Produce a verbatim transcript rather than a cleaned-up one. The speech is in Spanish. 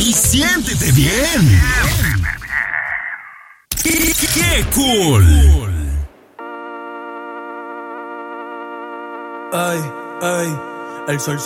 y siéntete bien. ¡Qué cool! Ay, ay, el sol se